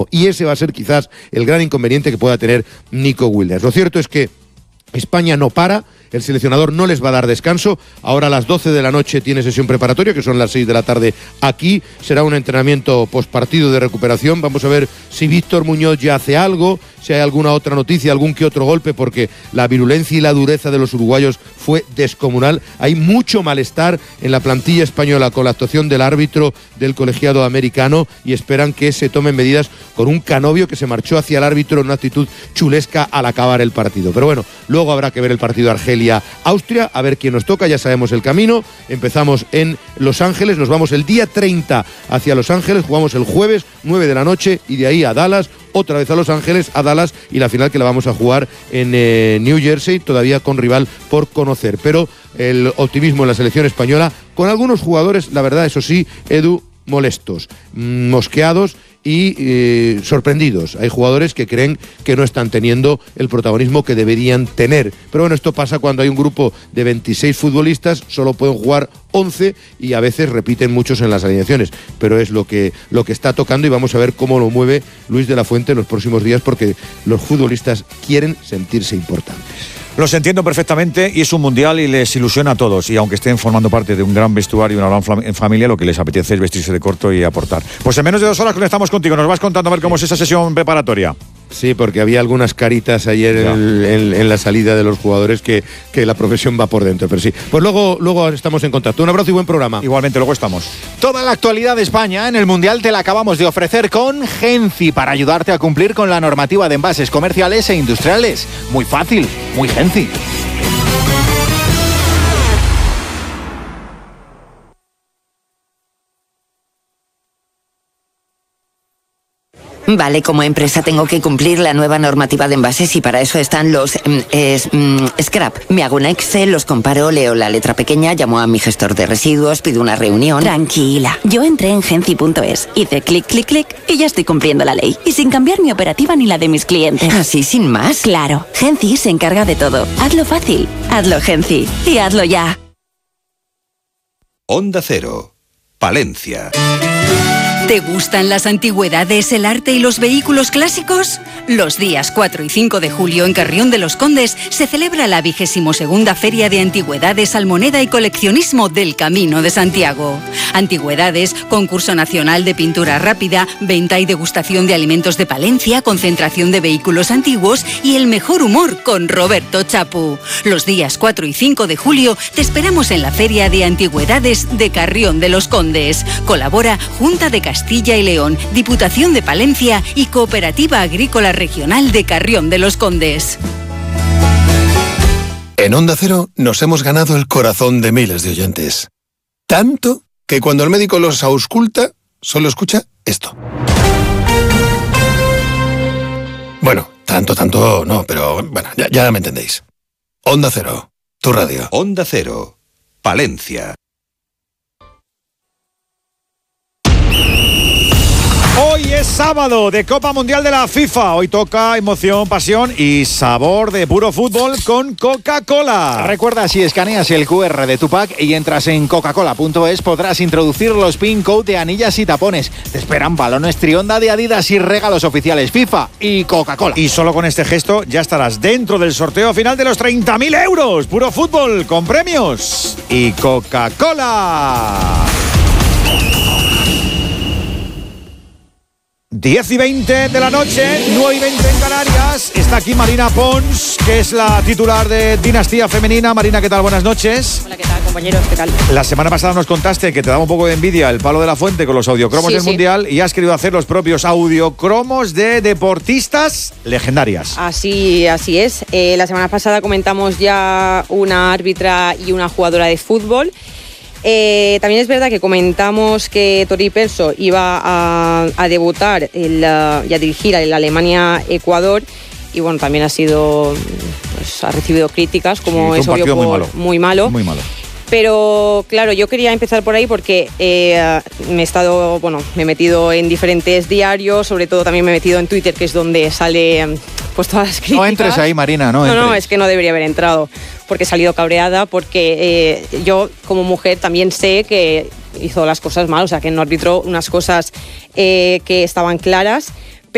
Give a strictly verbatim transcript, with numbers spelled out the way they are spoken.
Y ese va a ser quizás el gran inconveniente que pueda tener Nico Williams. Lo cierto es que España no para, el seleccionador no les va a dar descanso. Ahora a las doce de la noche tiene sesión preparatoria, que son las seis de la tarde aquí. Será un entrenamiento postpartido de recuperación. Vamos a ver si Víctor Muñoz ya hace algo, si hay alguna otra noticia, algún que otro golpe, porque la virulencia y la dureza de los uruguayos fue descomunal. Hay mucho malestar en la plantilla española con la actuación del árbitro del colegiado americano y esperan que se tomen medidas con un Canovio que se marchó hacia el árbitro en una actitud chulesca al acabar el partido. Pero bueno, luego habrá que ver el partido Argelia-Austria, a ver quién nos toca, ya sabemos el camino. Empezamos en Los Ángeles, nos vamos el día treinta hacia Los Ángeles, jugamos el jueves, nueve de la noche, y de ahí a Dallas, otra vez a Los Ángeles, a Dallas, y la final que la vamos a jugar en eh, New Jersey, todavía con rival por conocer. Pero el optimismo en la selección española, con algunos jugadores, la verdad, eso sí, Edu, molestos, mosqueados y eh, sorprendidos. Hay jugadores que creen que no están teniendo el protagonismo que deberían tener. Pero bueno, esto pasa cuando hay un grupo de veintiséis futbolistas, solo pueden jugar once y a veces repiten muchos en las alineaciones. Pero es lo que, lo que está tocando y vamos a ver cómo lo mueve Luis de la Fuente en los próximos días, porque los futbolistas quieren sentirse importantes. Los entiendo perfectamente y es un mundial y les ilusiona a todos, y aunque estén formando parte de un gran vestuario y una gran fam- familia, lo que les apetece es vestirse de corto y aportar. Pues en menos de dos horas conectamos contigo, nos vas contando a ver cómo es esa sesión preparatoria. Sí, porque había algunas caritas ayer en, en, en la salida de los jugadores que, que la profesión va por dentro, pero sí. Pues luego, luego estamos en contacto. Un abrazo y buen programa. Igualmente, luego estamos. Toda la actualidad de España en el Mundial te la acabamos de ofrecer con Genci, para ayudarte a cumplir con la normativa de envases comerciales e industriales. Muy fácil, muy Genci. Vale, como empresa tengo que cumplir la nueva normativa de envases y para eso están los mm, es, mm, scrap. Me hago un Excel, los comparo, leo la letra pequeña, llamo a mi gestor de residuos, pido una reunión. Tranquila, yo entré en genci punto es, hice clic, clic, clic y ya estoy cumpliendo la ley. Y sin cambiar mi operativa ni la de mis clientes. ¿Así sin más? Claro, Genci se encarga de todo. Hazlo fácil, hazlo Genci y hazlo ya. Onda Cero, Palencia. ¿Te gustan las antigüedades, el arte y los vehículos clásicos? Los días cuatro y cinco de julio en Carrión de los Condes se celebra la vigésimo segunda Feria de Antigüedades, Almoneda y Coleccionismo del Camino de Santiago. Antigüedades, concurso nacional de pintura rápida, venta y degustación de alimentos de Palencia, concentración de vehículos antiguos y el mejor humor con Roberto Chapu. Los días cuatro y cinco de julio te esperamos en la Feria de Antigüedades de Carrión de los Condes. Colabora Junta de Castilla y León, Diputación de Palencia y Cooperativa Agrícola Regional de Carrión de los Condes. En Onda Cero nos hemos ganado el corazón de miles de oyentes. Tanto que cuando el médico los ausculta, solo escucha esto. Bueno, tanto, tanto no, pero bueno, ya, ya me entendéis. Onda Cero, tu radio. Onda Cero, Palencia. Hoy es sábado de Copa Mundial de la FIFA. Hoy toca emoción, pasión y sabor de puro fútbol con Coca-Cola. Recuerda, si escaneas el cu erre de tu pack y entras en coca cola punto es, podrás introducir los pin code de anillas y tapones. Te esperan balones Trionda de Adidas y regalos oficiales FIFA y Coca-Cola. Y solo con este gesto ya estarás dentro del sorteo final de los treinta mil euros. Puro fútbol con premios y Coca-Cola. diez y veinte de la noche, nueve y veinte en Canarias. Está aquí Marina Pons, que es la titular de Dinastía Femenina. Marina, ¿qué tal? Buenas noches. Hola, ¿qué tal, compañeros? ¿Qué tal? La semana pasada nos contaste que te daba un poco de envidia el palo de la fuente con los audiocromos sí, del sí. Mundial y has querido hacer los propios audiocromos de deportistas legendarias. Así, así es. Eh, la semana pasada comentamos ya una árbitra y una jugadora de fútbol. Eh, también es verdad que comentamos que Tori Pelso iba a, a debutar el, uh, y a dirigir el Alemania-Ecuador y bueno, también ha sido, pues, ha recibido críticas, como sí, es obvio, muy por, malo. muy malo. Muy malo. Pero claro, yo quería empezar por ahí porque eh, me he estado, bueno, me he metido en diferentes diarios, sobre todo también me he metido en Twitter, que es donde sale pues todas las críticas. No entres ahí, Marina, no No, entres. no, es que no debería haber entrado, porque he salido cabreada, porque eh, yo como mujer también sé que hizo las cosas mal, o sea, que no arbitró unas cosas eh, que estaban claras,